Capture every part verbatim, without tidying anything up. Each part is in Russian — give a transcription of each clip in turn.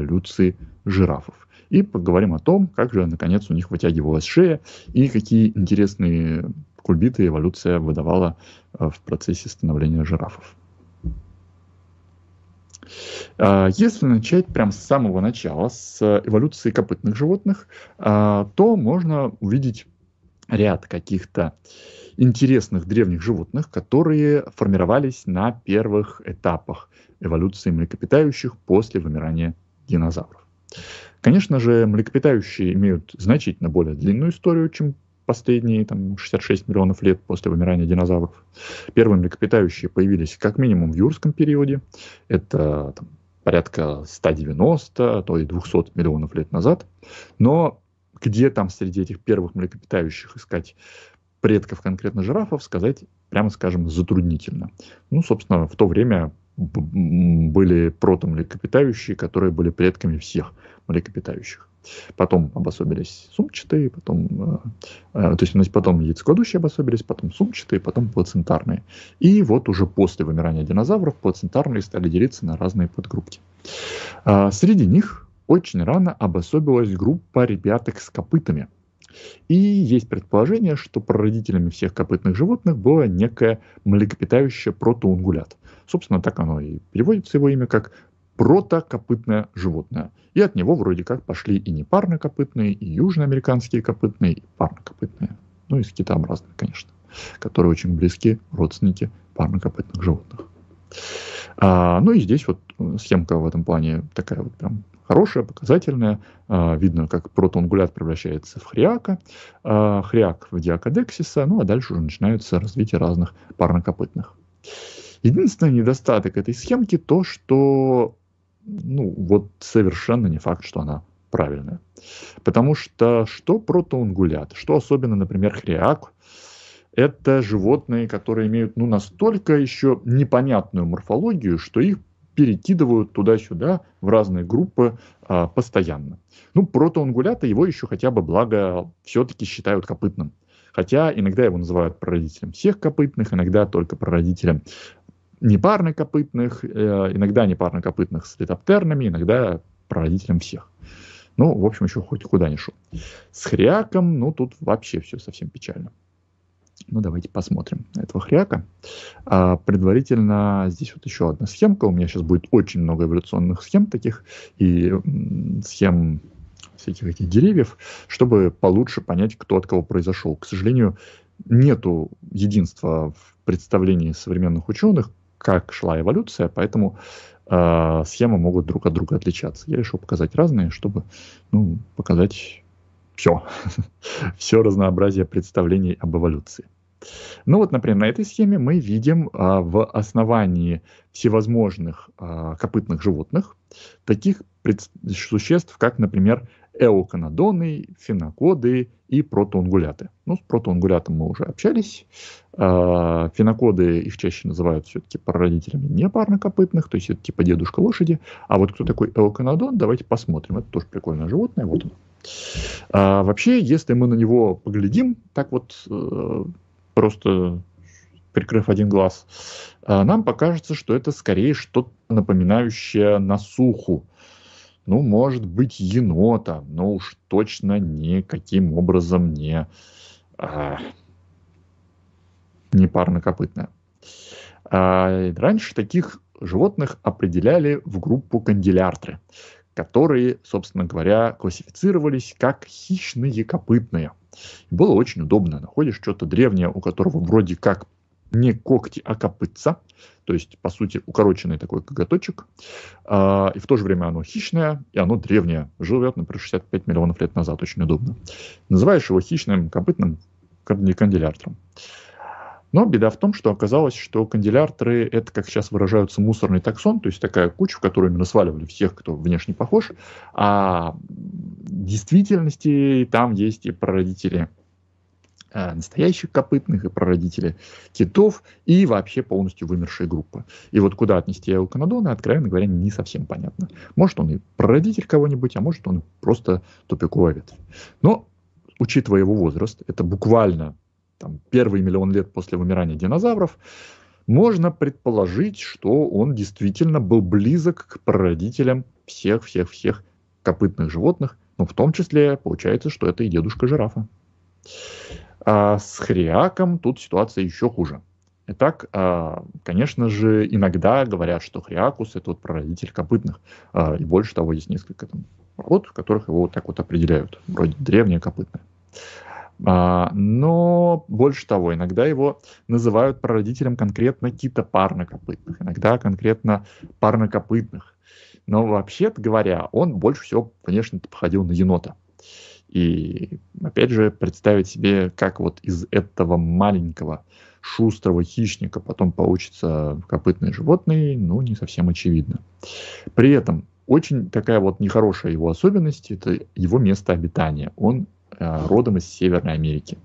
эволюции жирафов. И поговорим о том, как же, наконец, у них вытягивалась шея и какие интересные кульбиты эволюция выдавала в процессе становления жирафов. Если начать прямо с самого начала, с эволюции копытных животных, то можно увидеть ряд каких-то интересных древних животных, которые формировались на первых этапах эволюции млекопитающих после вымирания динозавров. Конечно же, млекопитающие имеют значительно более длинную историю, чем последние там, шестьдесят шесть миллионов лет после вымирания динозавров. Первые млекопитающие появились как минимум в юрском периоде. Это там, порядка ста девяноста, а то и двухсот миллионов лет назад. Но где там среди этих первых млекопитающих искать предков конкретно жирафов, сказать, прямо скажем, затруднительно. Ну, собственно, в то время были протомлекопитающие, которые были предками всех млекопитающих. Потом обособились сумчатые, потом, э, э, то есть, значит, потом яйцекладущие обособились, потом сумчатые, потом плацентарные. И вот уже после вымирания динозавров плацентарные стали делиться на разные подгруппки. Э, среди них очень рано обособилась группа ребяток с копытами. И есть предположение, что прародителями всех копытных животных было некое млекопитающее протоунгулят. Собственно, так оно и переводится его имя как протокопытное животное. И от него вроде как пошли и непарнокопытные, и южноамериканские копытные, и парнокопытные. Ну и скитообразные, конечно, которые очень близки родственники парнокопытных животных. А, ну и здесь вот схемка в этом плане такая вот прям хорошая, показательная. А, видно, как протоунгулят превращается в хряка, а, хряк в диакодексиса, ну а дальше уже начинается развитие разных парнокопытных. Единственный недостаток этой схемки то, что ну, вот совершенно не факт, что она правильная. Потому что что протоунгулят, что особенно, например, хряк, это животные, которые имеют ну, настолько еще непонятную морфологию, что их перекидывают туда-сюда в разные группы а, постоянно. Ну, протоунгулята его еще хотя бы, благо, все-таки считают копытным. Хотя иногда его называют прародителем всех копытных, иногда только прародителем непарнокопытных, э, иногда непарнокопытных с литоптернами, иногда прародителем всех. Ну, в общем, еще хоть куда ни шел. С хряком, ну, тут вообще все совсем печально. Ну, давайте посмотрим на этого хряка. А, предварительно здесь вот еще одна схемка. У меня сейчас будет очень много эволюционных схем таких и м, схем всяких этих деревьев, чтобы получше понять, кто от кого произошел. К сожалению, нету единства в представлении современных ученых, как шла эволюция, поэтому э, схемы могут друг от друга отличаться. Я решил показать разные, чтобы ну, показать все, все разнообразие представлений об эволюции. Ну вот, например, на этой схеме мы видим а, в основании всевозможных а, копытных животных таких пред... существ, как, например, эуканодоны, фенокоды и протоунгуляты. Ну, с протоунгулятом мы уже общались. А, фенокоды их чаще называют все-таки прародителями непарнокопытных, то есть это типа дедушка лошади. А вот кто такой эуканодон, давайте посмотрим. Это тоже прикольное животное. Вот он. А, вообще, если мы на него поглядим, так вот э, просто прикрыв один глаз, э, нам покажется, что это скорее что-то напоминающее насуху. Ну, может быть, енота, но уж точно никаким образом не, а, не парнокопытная. А, раньше таких животных определяли в группу канделяртры, которые, собственно говоря, классифицировались как хищные копытные. Было очень удобно. Находишь что-то древнее, у которого вроде как не когти, а копытца. То есть, по сути, укороченный такой коготочек. А, и в то же время оно хищное, и оно древнее. Живет, например, шестьдесят пять миллионов лет назад. Очень удобно. Называешь его хищным, копытным канделяртром. Но беда в том, что оказалось, что канделяртры — это, как сейчас выражаются, мусорный таксон, то есть такая куча, в которую именно сваливали всех, кто внешне похож. А в действительности там есть и прародители э, настоящих копытных, и прародители китов, и вообще полностью вымершая группа. И вот куда отнести эуканодона, откровенно говоря, не совсем понятно. Может, он и прародитель кого-нибудь, а может, он просто тупиковая ветвь. Но, учитывая его возраст, это буквально там, первый миллион лет после вымирания динозавров, можно предположить, что он действительно был близок к прародителям всех-всех-всех копытных животных, ну, в том числе, получается, что это и дедушка жирафа. А с хряаком тут ситуация еще хуже. Итак, а, конечно же, иногда говорят, что хряакус — это вот прародитель копытных. А, И больше того, есть несколько там пород, в которых его вот так вот определяют. Вроде древнее копытное. А, Но больше того, иногда его называют прародителем конкретно китопарнокопытных, иногда конкретно парнокопытных. Но вообще-то говоря, он больше всего, конечно, походил на енота. И опять же, представить себе, как вот из этого маленького шустрого хищника потом получится копытный животный, ну, не совсем очевидно. При этом очень такая вот нехорошая его особенность — это его место обитания. Он э, родом из Северной Америки.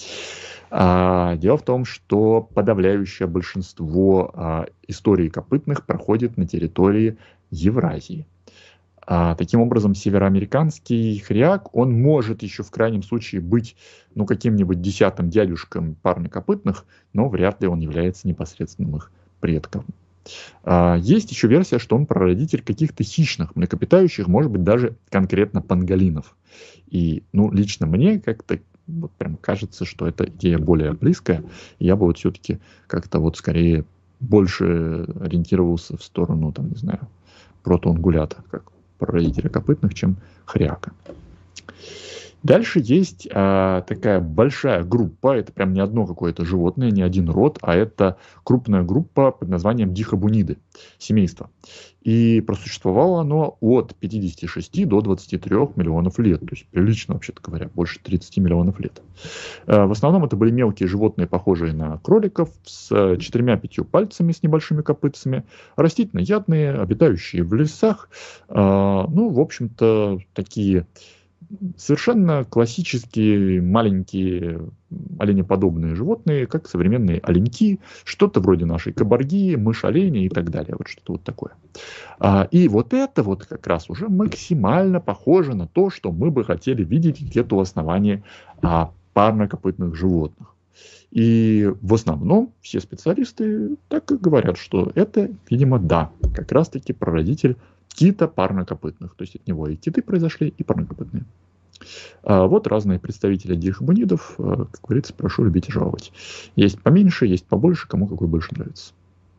А, дело в том, что подавляющее большинство а, историй копытных проходит на территории Евразии. А, таким образом, североамериканский хряак, он может еще в крайнем случае быть, ну, каким-нибудь десятым дядюшком парнокопытных, но вряд ли он является непосредственным их предком. А, есть еще версия, что он прародитель каких-то хищных млекопитающих, может быть, даже конкретно панголинов. И, ну, лично мне как-то вот прям кажется, что эта идея более близкая. И я бы вот все-таки как-то вот скорее больше ориентировался в сторону, там, не знаю, протоангулята, как прародителя копытных, чем хряка. Дальше есть а, такая большая группа, это прям не одно какое-то животное, не один род, а это крупная группа под названием дихобуниды, семейство. И просуществовало оно от пятидесяти шести до двадцати трёх миллионов лет, то есть прилично, вообще-то говоря, больше тридцати миллионов лет. А, в основном это были мелкие животные, похожие на кроликов, с четырьмя-пятью пальцами, с небольшими копытцами, растительноядные, обитающие в лесах, а, ну, в общем-то, такие совершенно классические маленькие оленеподобные животные, как современные оленьки, что-то вроде нашей кабарги, мышь-оленя и так далее. Вот что-то вот такое. А, и вот это вот как раз уже максимально похоже на то, что мы бы хотели видеть где-то у основания а, парнокопытных животных. И в основном все специалисты так и говорят, что это, видимо, да, как раз-таки прародитель кита парнокопытных. То есть от него и киты произошли, и парнокопытные. А вот разные представители дихобунидов, как говорится, прошу любить и жаловать. Есть поменьше, есть побольше, кому какой больше нравится.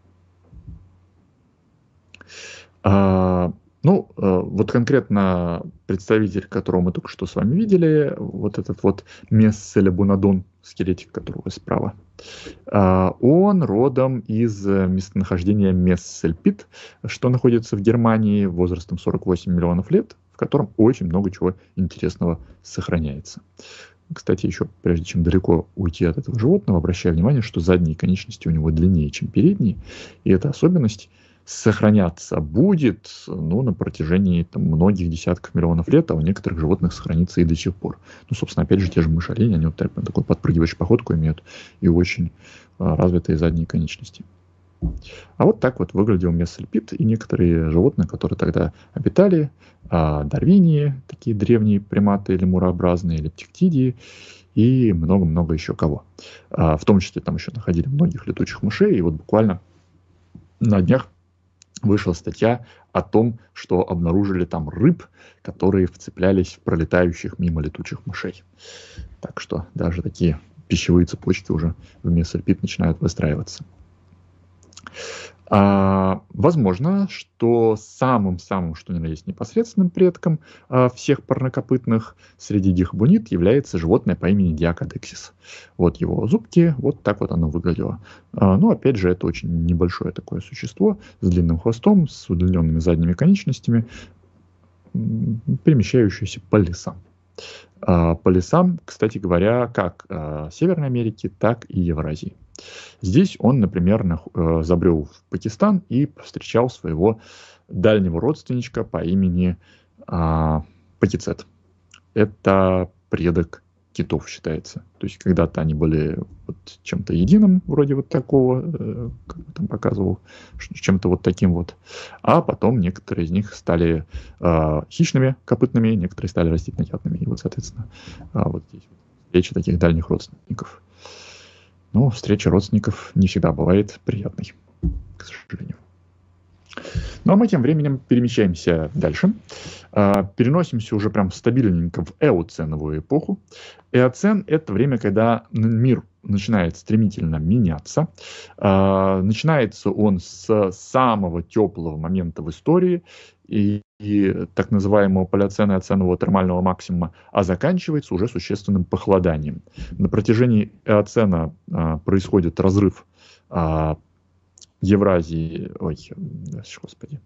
А, ну, вот конкретно представитель, которого мы только что с вами видели, вот этот вот Месселебунодон, скелетик которого справа, он родом из местонахождения Мессельпит, что находится в Германии, возрастом сорок восемь миллионов лет, в котором очень много чего интересного сохраняется. Кстати, еще прежде чем далеко уйти от этого животного, обращаю внимание, что задние конечности у него длиннее, чем передние, и эта особенность сохраняться будет, ну, на протяжении там, многих десятков миллионов лет, а у некоторых животных сохранится и до сих пор. Ну, собственно, опять же, те же мышь-олени, они вот такую подпрыгивающую походку имеют и очень а, развитые задние конечности. А вот так вот выглядел Мессельпит и некоторые животные, которые тогда обитали, а, Дарвинии, такие древние приматы лемурообразные, лептиктидии и много-много еще кого. А, в том числе там еще находили многих летучих мышей, и вот буквально на днях вышла статья о том, что обнаружили там рыб, которые вцеплялись в пролетающих мимо летучих мышей. Так что даже такие пищевые цепочки уже в Мессельпит начинают выстраиваться. А, возможно, что самым-самым, что ни на есть, непосредственным предком а, всех парнокопытных среди дихобунид является животное по имени Диакодексис. Вот его зубки, вот так вот оно выглядело. А, ну, опять же, это очень небольшое такое существо с длинным хвостом, с удлиненными задними конечностями, перемещающееся по лесам. А, по лесам, кстати говоря, как а, Северной Америки, так и Евразии. Здесь он, например, нах- забрел в Пакистан и встречал своего дальнего родственничка по имени а, Пакицет. Это предок китов считается. То есть когда-то они были вот чем-то единым, вроде вот такого, э, как я там показывал, чем-то вот таким вот. А потом некоторые из них стали э, хищными, копытными, некоторые стали растительноядными. И вот, соответственно, э, вот здесь встреча таких дальних родственников. Но встреча родственников не всегда бывает приятной, к сожалению. Ну, а мы тем временем перемещаемся дальше. А, переносимся уже прям стабильненько в эоценовую эпоху. Эоцен – это время, когда мир начинает стремительно меняться. А, начинается он с самого теплого момента в истории и, и так называемого палеоцена и оценового термального максимума, а заканчивается уже существенным похолоданием. На протяжении эоцена а, происходит разрыв а, Евразии, ой, господи,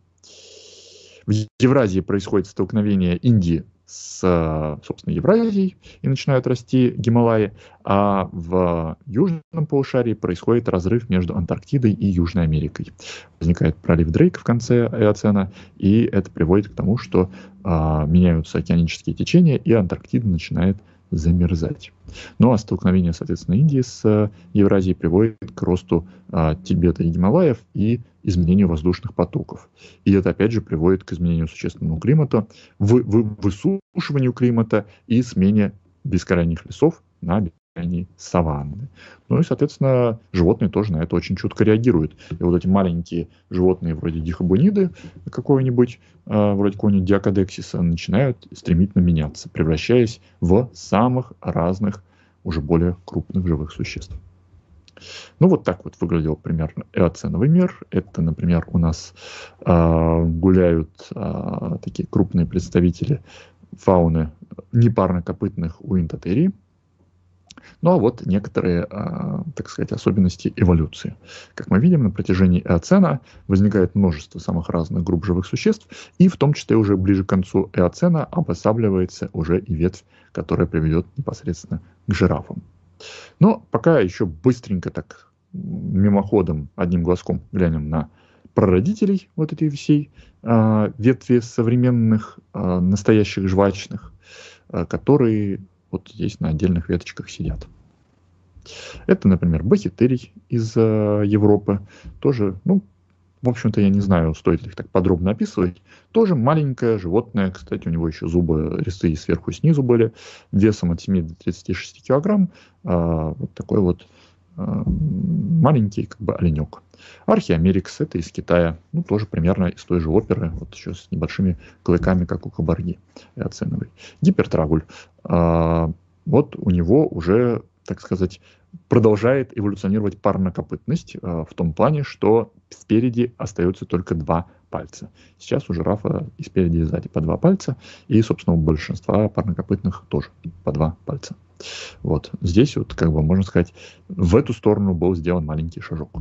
в Евразии происходит столкновение Индии с, собственно, Евразией, и начинают расти Гималаи, а в южном полушарии происходит разрыв между Антарктидой и Южной Америкой. Возникает пролив Дрейка в конце эоцена, и это приводит к тому, что а, меняются океанические течения, и Антарктида начинает замерзать. Ну а столкновение, соответственно, Индии с Евразией приводит к росту а, Тибета и Гималаев и изменению воздушных потоков. И это, опять же, приводит к изменению существенного климата, в, в, высушиванию климата и смене бескрайних лесов на бескрайние саванны. Ну и, соответственно, животные тоже на это очень чутко реагируют. И вот эти маленькие животные, вроде дихобуниды какого-нибудь, э, вроде какого-нибудь диакодексиса, начинают стремительно меняться, превращаясь в самых разных, уже более крупных живых существ. Ну, вот так вот выглядел примерно эоценовый мир. Это, например, у нас э, гуляют э, такие крупные представители фауны непарнокопытных уинтотерий. Ну, а вот некоторые, э, так сказать, особенности эволюции. Как мы видим, на протяжении эоцена возникает множество самых разных групп живых существ, и в том числе уже ближе к концу эоцена обосабливается уже и ветвь, которая приведет непосредственно к жирафам. Но пока еще быстренько так мимоходом, одним глазком глянем на прародителей вот этой всей э, ветви современных э, настоящих жвачных, э, которые вот здесь на отдельных веточках сидят. Это, например, бахетерий из э, Европы. Тоже, ну, в общем-то, я не знаю, стоит ли их так подробно описывать. Тоже маленькое животное. Кстати, у него еще зубы резцы сверху и снизу были. Весом от семи до тридцати шести килограмм. А, вот такой вот а, маленький как бы оленек. Археомерикс, это из Китая. Ну, тоже примерно из той же оперы. Вот еще с небольшими клыками, как у кабарги эоценовой. Гипертрагуль. А, вот у него уже, так сказать, продолжает эволюционировать парнокопытность э, в том плане, что спереди остается только два пальца. Сейчас у жирафа и спереди, и сзади по два пальца, и, собственно, у большинства парнокопытных тоже по два пальца. Вот здесь вот, как бы, можно сказать, в эту сторону был сделан маленький шажок.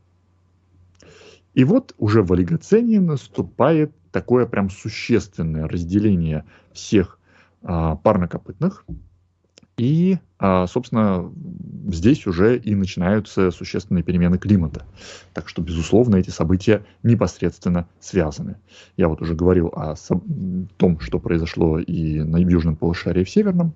И вот уже в олигоцене наступает такое прям существенное разделение всех э, парнокопытных. И, собственно, здесь уже и начинаются существенные перемены климата. Так что, безусловно, эти события непосредственно связаны. Я вот уже говорил о том, что произошло и на южном полушарии, и в северном.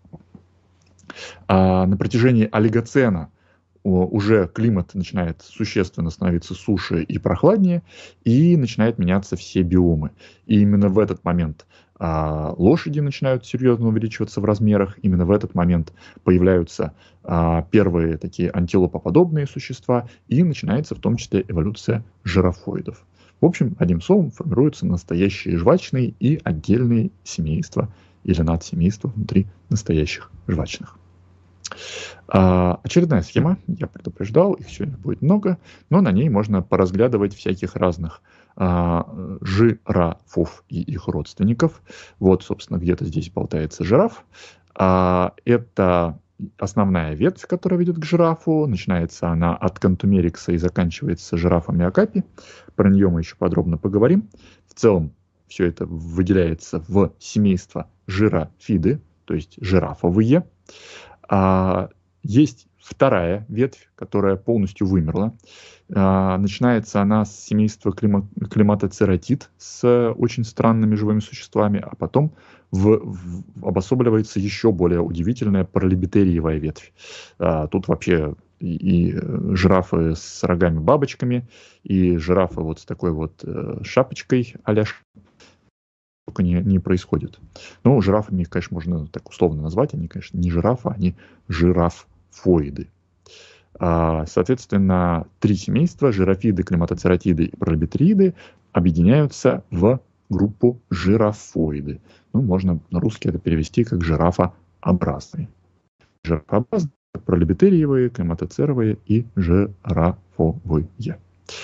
А на протяжении олигоцена уже климат начинает существенно становиться суше и прохладнее, и начинают меняться все биомы. И именно в этот момент а, лошади начинают серьезно увеличиваться в размерах. Именно в этот момент появляются а, первые такие антилопоподобные существа, и начинается в том числе эволюция жирафоидов. В общем, одним словом, формируются настоящие жвачные и отдельные семейства или надсемейства внутри настоящих жвачных. А, очередная схема, я предупреждал, их сегодня будет много, но на ней можно поразглядывать всяких разных а, жирафов и их родственников. Вот, собственно, где-то здесь болтается жираф. А, это основная ветвь, которая ведет к жирафу. Начинается она от Контумерикса и заканчивается жирафом Окапи. Про нее мы еще подробно поговорим. В целом, все это выделяется в семейство жирафиды, то есть жирафовые. А, есть вторая ветвь, которая полностью вымерла. А, начинается она с семейства клима, климатоцератид с очень странными живыми существами, а потом в, в, обособливается еще более удивительная паралибетериевая ветвь. А, тут вообще и, и жирафы с рогами-бабочками, и жирафы вот с такой вот э, шапочкой а-ля только не, не происходит. Но жирафами их, конечно, можно так условно назвать. Они, конечно, не жирафы, они жирафоиды. А, соответственно, три семейства: жирафиды, климатоцератиды и паралибетериды объединяются в группу жирафоиды. Ну, можно на русский это перевести как жирафообразные. Жирафообразные, пролибитериевые, климатоцеровые и жирафовые.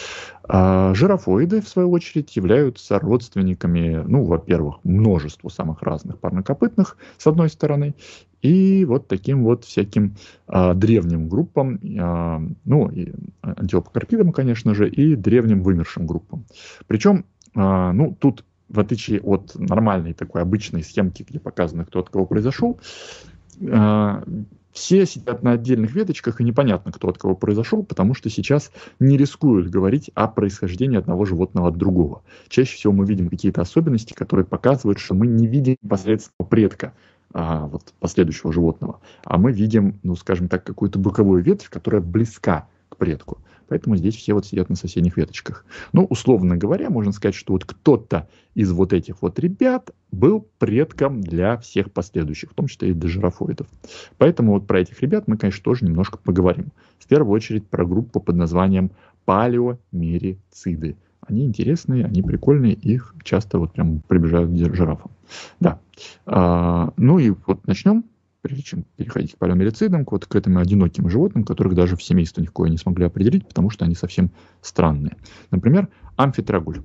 А жирафоиды, в свою очередь, являются родственниками, ну, во-первых, множеству самых разных парнокопытных, с одной стороны, и вот таким вот всяким а, древним группам, а, ну, и антилопокарпидам, конечно же, и древним вымершим группам. Причем, а, ну, тут, в отличие от нормальной такой обычной схемки, где показано, кто от кого произошел, а, все сидят на отдельных веточках, и непонятно, кто от кого произошел, потому что сейчас не рискуют говорить о происхождении одного животного от другого. Чаще всего мы видим какие-то особенности, которые показывают, что мы не видим непосредственно предка а, вот, последующего животного, а мы видим, ну, скажем так, какую-то боковую ветвь, которая близка к предку. Поэтому здесь все вот сидят на соседних веточках. Ну, условно говоря, можно сказать, что вот кто-то из вот этих вот ребят был предком для всех последующих, в том числе и для жирафоидов. Поэтому вот про этих ребят мы, конечно, тоже немножко поговорим. В первую очередь про группу под названием палеомерициды. Они интересные, они прикольные, их часто вот прям приближают к жирафам. Да. А, ну и вот начнем. Прежде чем переходить к палеомерицидам, вот к этим одиноким животным, которых даже в семейство никакое не смогли определить, потому что они совсем странные. Например, амфитрагуль.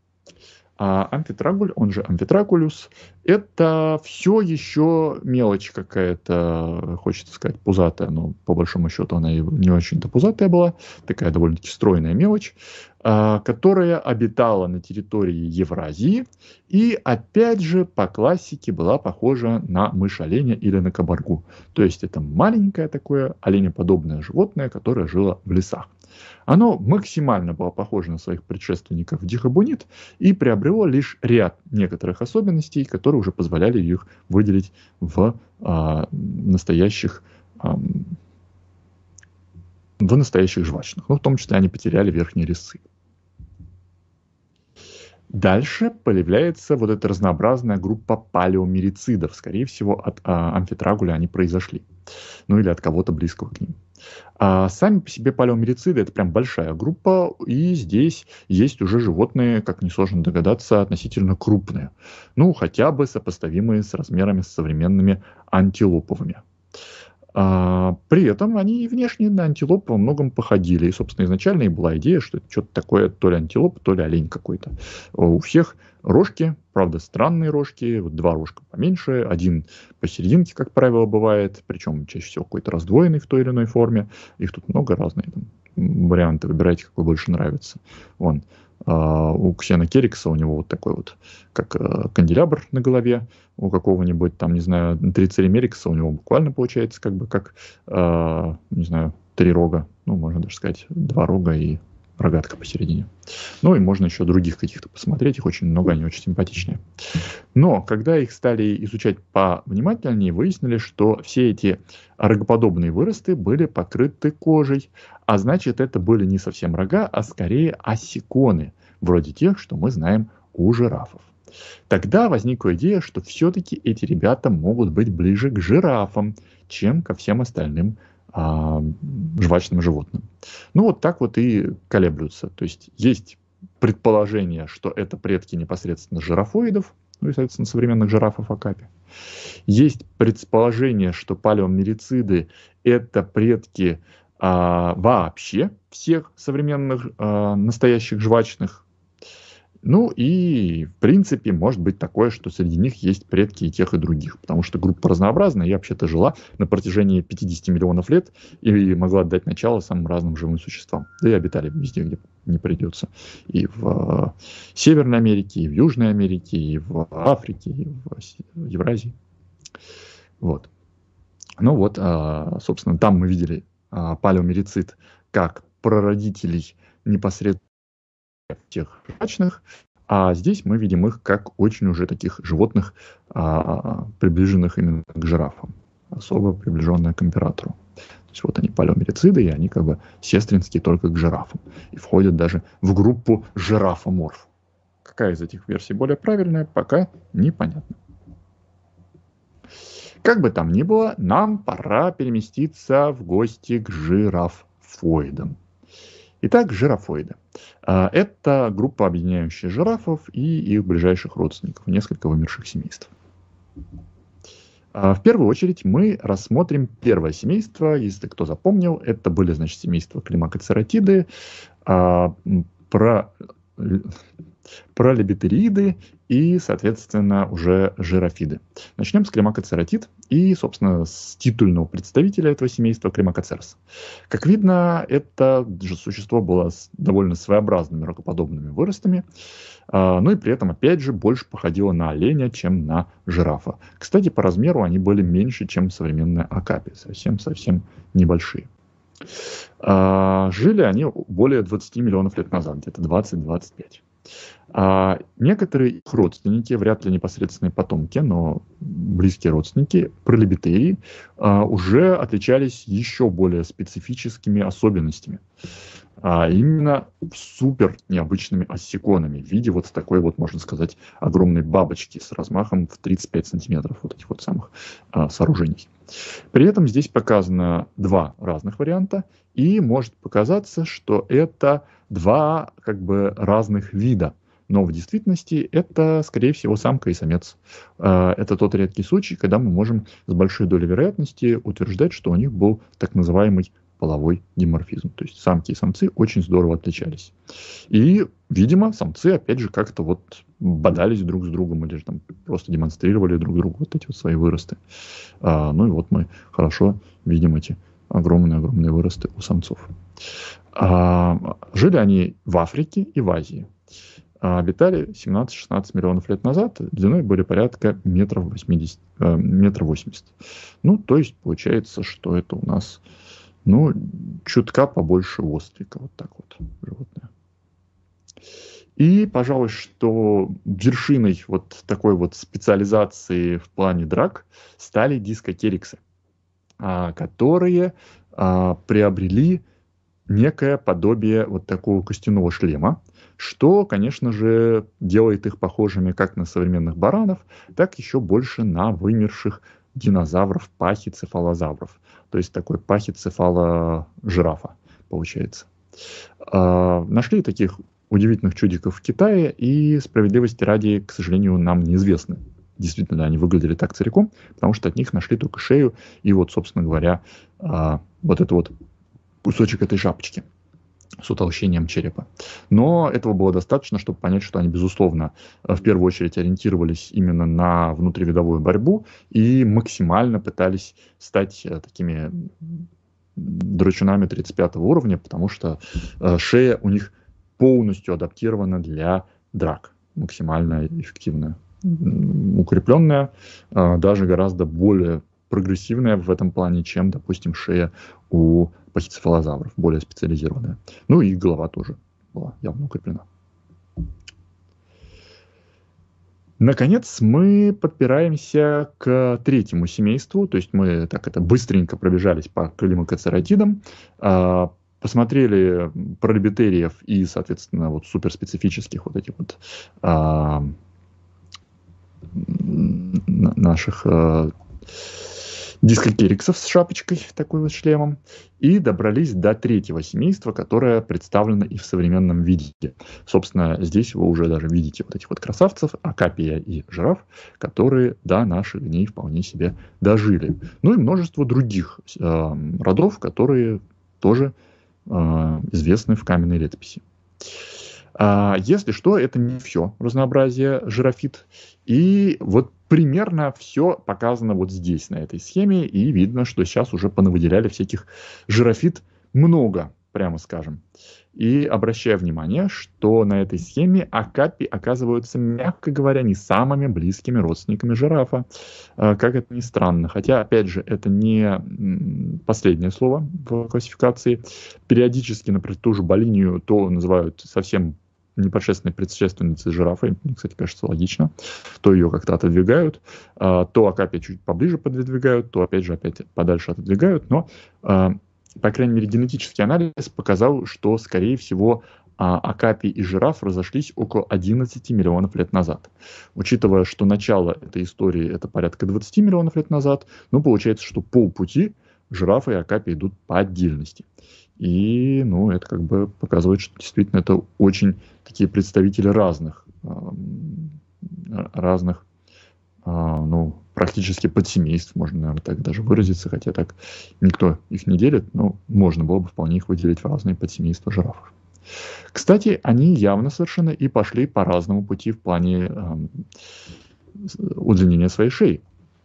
А амфитрагуль, он же амфитракулюс, это все еще мелочь какая-то, хочется сказать, пузатая, но по большому счету она и не очень-то пузатая была, такая довольно-таки стройная мелочь, которая обитала на территории Евразии и, опять же, по классике была похожа на мышь-оленя или на кабаргу. То есть это маленькое такое оленеподобное животное, которое жило в лесах. Оно максимально было похоже на своих предшественников дихобунит и приобрело лишь ряд некоторых особенностей, которые уже позволяли их выделить в а, настоящих а, в настоящих жвачных. Ну, в том числе они потеряли верхние резцы. Дальше появляется вот эта разнообразная группа палеомерицидов. Скорее всего, от а, амфитрагуля они произошли. Ну или от кого-то близкого к ним. А сами по себе палеомерициды — это прям большая группа, и здесь есть уже животные, как несложно догадаться, относительно крупные. Ну, хотя бы сопоставимые с размерами с современными антилоповыми. А, при этом они внешне на антилоп во многом походили. И, собственно, изначально и была идея, что это что-то такое, то ли антилоп, то ли олень какой-то. У всех рожки, правда, странные рожки, вот два рожка поменьше, один посерединке, как правило, бывает, причем чаще всего какой-то раздвоенный в той или иной форме. Их тут много разных там, варианты, выбирайте, какой больше нравится. Вон. Uh, у ксенокерикса у него вот такой вот, как uh, канделябр на голове, у какого-нибудь там, не знаю, трицеремерикса у него буквально получается как бы как, uh, не знаю, три рога, ну, можно даже сказать, два рога и рогатка посередине. Ну, и можно еще других каких-то посмотреть, их очень много, они очень симпатичные. Но, когда их стали изучать повнимательнее, выяснили, что все эти рогоподобные выросты были покрыты кожей, а значит, это были не совсем рога, а скорее осиконы, вроде тех, что мы знаем у жирафов. Тогда возникла идея, что все-таки эти ребята могут быть ближе к жирафам, чем ко всем остальным а, жвачным животным. Ну, вот так вот и колеблются. То есть есть предположение, что это предки непосредственно жирафоидов, ну и, соответственно, современных жирафов Акапи. Есть предположение, что палеомерициды — это предки а, вообще всех современных а, настоящих жвачных. Ну и, в принципе, может быть такое, что среди них есть предки и тех, и других, потому что группа разнообразная и вообще-то жила на протяжении пятидесяти миллионов лет и могла дать начало самым разным живым существам. Да и обитали везде, где не придется. И в Северной Америке, и в Южной Америке, и в Африке, и в Евразии. Вот. Ну вот, собственно, там мы видели палеомерицид как прародителей непосредственно тех жвачных, а здесь мы видим их как очень уже таких животных, а, приближенных именно к жирафам, особо приближенные к императору. То есть вот они палеомерициды, и они как бы сестринские только к жирафам. И входят даже в группу жирафоморф. Какая из этих версий более правильная, пока непонятно. Как бы там ни было, нам пора переместиться в гости к жирафоидам. Итак, жирафоиды. А, Это группа, объединяющая жирафов и их ближайших родственников, несколько вымерших семейств. А, В первую очередь мы рассмотрим первое семейство, если кто запомнил, это были, значит, семейства климакоцератиды, а, м, про, пролибитериды и, соответственно, уже жирафиды. Начнем с климакоцератид и, собственно, с титульного представителя этого семейства климакоцерс. Как видно, это же существо было с довольно своеобразными рогоподобными выростами, а, ну и при этом, опять же, больше походило на оленя, чем на жирафа. Кстати, по размеру они были меньше, чем современные акапи, совсем-совсем небольшие. А, Жили они более двадцати миллионов лет назад, где-то двадцать-двадцать пять. А некоторые их родственники, вряд ли непосредственные потомки, но близкие родственники, пролибитерии, а, уже отличались еще более специфическими особенностями. А именно супер необычными оссеконами в виде вот такой вот, можно сказать, огромной бабочки с размахом в тридцать пять сантиметров вот этих вот самых а, сооружений. При этом здесь показано два разных варианта, и может показаться, что это два как бы разных вида. Но в действительности это, скорее всего, самка и самец. А, Это тот редкий случай, когда мы можем с большой долей вероятности утверждать, что у них был так называемый половой диморфизм. То есть самки и самцы очень здорово отличались. И, видимо, самцы, опять же, как-то вот бодались друг с другом или же там просто демонстрировали друг другу вот эти вот свои выросты. А, ну и вот мы хорошо видим эти огромные-огромные выросты у самцов. А, жили они в Африке и в Азии. А обитали семнадцать-шестнадцать миллионов лет назад, длиной были порядка метров восемьдесят, э, метр восемьдесят. Ну, то есть получается, что это у нас, ну, чутка побольше ослика, вот так вот животное. И, пожалуй, что вершиной вот такой вот специализации в плане драк стали дискокериксы, а, которые а, приобрели некое подобие вот такого костяного шлема, что, конечно же, делает их похожими как на современных баранов, так еще больше на вымерших динозавров, пахицефалозавров. То есть такой пахицефаложирафа получается. А, Нашли таких удивительных чудиков в Китае, и справедливости ради, к сожалению, нам неизвестны. Действительно, они выглядели так целиком, потому что от них нашли только шею и вот, собственно говоря, а, вот это вот кусочек этой шапочки с утолщением черепа. Но этого было достаточно, чтобы понять, что они, безусловно, в первую очередь ориентировались именно на внутривидовую борьбу и максимально пытались стать э, такими драчунами тридцать пятого уровня, потому что э, шея у них полностью адаптирована для драк, максимально эффективная, м, укрепленная, э, даже гораздо более прогрессивная в этом плане, чем, допустим, шея у пахицефалозавров, более специализированная. Ну и голова тоже была явно укреплена. Наконец, мы подбираемся к третьему семейству, то есть мы так это быстренько пробежались по климакоцератидам, а, посмотрели пролибитериев и, соответственно, вот суперспецифических вот этих вот а, н- наших а, дискокериксов с шапочкой, такой вот шлемом, и добрались до третьего семейства, которое представлено и в современном виде. Собственно, здесь вы уже даже видите вот этих вот красавцев, акапия и жираф, которые до наших дней вполне себе дожили. Ну и множество других э, родов, которые тоже э, известны в каменной летописи. А, Если что, это не все разнообразие жирафид. И вот примерно все показано вот здесь, на этой схеме. И видно, что сейчас уже понавыделяли всяких жирафид много, прямо скажем. И обращаю внимание, что на этой схеме акапи оказываются, мягко говоря, не самыми близкими родственниками жирафа. А, Как это ни странно. Хотя, опять же, это не м, последнее слово в классификации. Периодически, например, ту же болинию то называют совсем непосредственной предшественницей жирафа, мне, кстати, кажется, логично, то ее как-то отодвигают, а, то акапи чуть поближе подвигают, то опять же опять подальше отодвигают, но, а, по крайней мере, генетический анализ показал, что, скорее всего, а, акапи и жираф разошлись около одиннадцати миллионов лет назад. Учитывая, что начало этой истории это порядка двадцати миллионов лет назад, ну, получается, что полпути жирафы и акапи идут по отдельности. И, ну, это как бы показывает, что действительно это очень такие представители разных, разных, ну, практически подсемейств, можно, наверное, так даже выразиться, хотя так никто их не делит, но можно было бы вполне их выделить в разные подсемейства жирафов. Кстати, они явно совершенно и пошли по разному пути в плане э, удлинения своей шеи.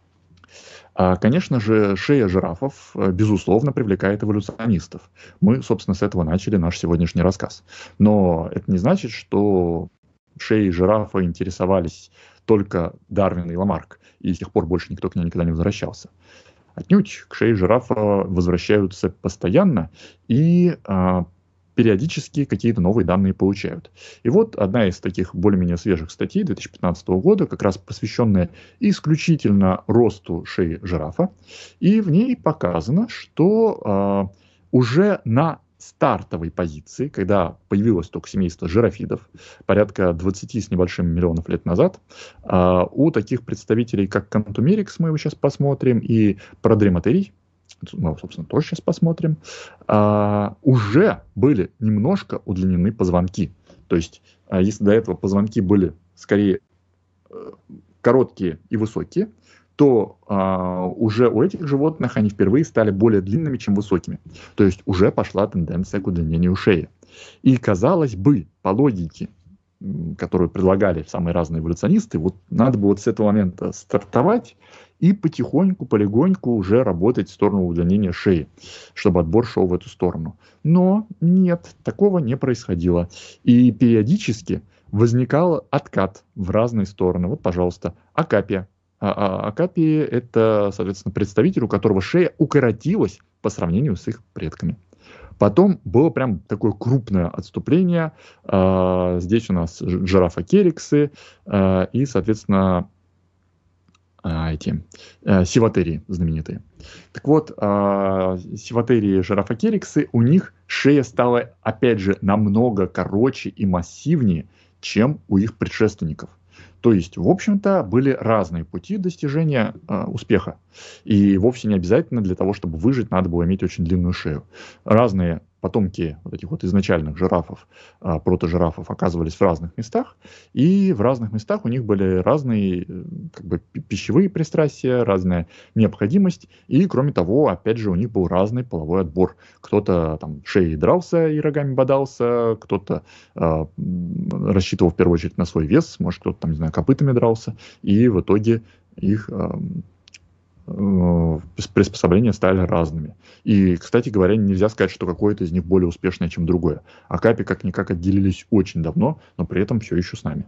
А, конечно же, шея жирафов, безусловно, привлекает эволюционистов. Мы, собственно, с этого начали наш сегодняшний рассказ. Но это не значит, что шеей жирафа интересовались только Дарвин и Ламарк, и с тех пор больше никто к ней никогда не возвращался. Отнюдь к шее жирафа возвращаются постоянно и а, периодически какие-то новые данные получают. И вот одна из таких более-менее свежих статей две тысячи пятнадцатого года, как раз посвященная исключительно росту шеи жирафа, и в ней показано, что э, уже на стартовой позиции, когда появилось только семейство жирафидов, порядка двадцати с небольшим миллионов лет назад, э, у таких представителей, как Контумерикс, мы его сейчас посмотрим, и Продрематерий, мы, собственно, тоже сейчас посмотрим, а, уже были немножко удлинены позвонки. То есть, а, если до этого позвонки были скорее э, короткие и высокие, то а, уже у этих животных они впервые стали более длинными, чем высокими. То есть уже пошла тенденция к удлинению шеи. И, казалось бы, по логике, которую предлагали самые разные эволюционисты, вот надо было вот с этого момента стартовать и потихоньку, полегоньку уже работать в сторону удлинения шеи, чтобы отбор шел в эту сторону. Но нет, такого не происходило. И периодически возникал откат в разные стороны. Вот, пожалуйста, акапия. А, а, акапия – это, соответственно, представитель, у которого шея укоротилась по сравнению с их предками. Потом было прям такое крупное отступление. Здесь у нас жирафа-кериксы и, соответственно, эти сивотерии знаменитые. Так вот, сивотерии, жирафа-кериксы, у них шея стала, опять же, намного короче и массивнее, чем у их предшественников. То есть, в общем-то, были разные пути достижения э, успеха. И вовсе не обязательно для того, чтобы выжить, надо было иметь очень длинную шею. Разные потомки вот этих вот изначальных жирафов, э, протожирафов оказывались в разных местах. И в разных местах у них были разные э, как бы, пищевые пристрастия, разная необходимость. И, кроме того, опять же, у них был разный половой отбор. Кто-то там шеей дрался и рогами бодался, кто-то э, рассчитывал в первую очередь на свой вес, может, кто-то там, не знаю, копытами дрался, и в итоге их э, э, приспособления стали разными. И, кстати говоря, нельзя сказать, что какое-то из них более успешное, чем другое. Акапи как-никак отделились очень давно, но при этом все еще с нами.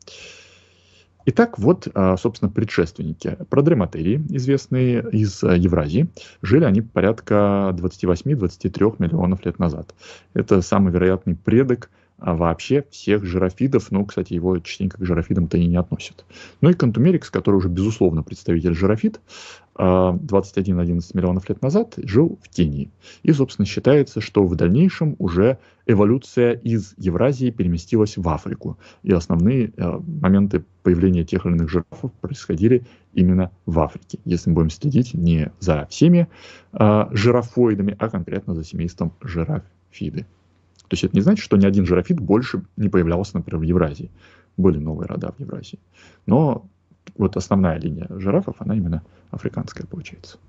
Итак, вот, собственно, предшественники. Продрематерии, известные из Евразии, жили они порядка двадцать восемь - двадцать три миллионов лет назад. Это самый вероятный предок а вообще всех жирафидов, ну, кстати, его частенько к жирафидам-то и не относят. Ну и Контумерикс, который уже, безусловно, представитель жирафид, двадцать один - одиннадцать миллионов лет назад жил в Кении. И, собственно, считается, что в дальнейшем уже эволюция из Евразии переместилась в Африку. И основные моменты появления тех или иных жирафов происходили именно в Африке. Если мы будем следить не за всеми жирафоидами, а конкретно за семейством жирафиды. То есть это не значит, что ни один жирафид больше не появлялся, например, в Евразии. Были новые рода в Евразии. Но вот основная линия жирафов, она именно африканская получается.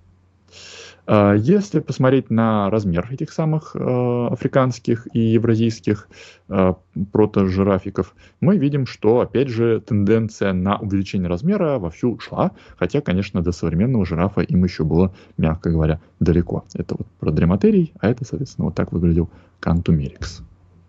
Если посмотреть на размер этих самых африканских и евразийских протожирафиков, мы видим, что, опять же, тенденция на увеличение размера вовсю шла, хотя, конечно, до современного жирафа им еще было, мягко говоря, далеко. Это вот Продрематерий, а это, соответственно, вот так выглядел Контумерикс.